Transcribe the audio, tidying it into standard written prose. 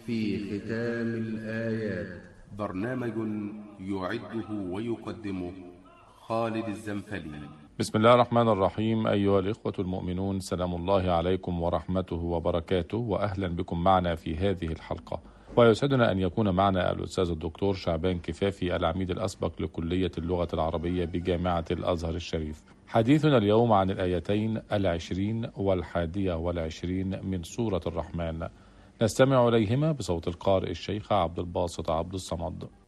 في ختام الآيات، برنامج يعده ويقدمه خالد الزنفلي. بسم الله الرحمن الرحيم. أيها الإخوة المؤمنون، سلام الله عليكم ورحمته وبركاته، وأهلا بكم معنا في هذه الحلقة. ويسعدنا أن يكون معنا الأستاذ الدكتور شعبان كفافي، العميد الأسبق لكلية اللغة العربية بجامعة الأزهر الشريف. حديثنا اليوم عن الآيتين 20 و21 من سورة الرحمن. نستمع إليهما بصوت القارئ الشيخ عبد الباسط عبد الصمد.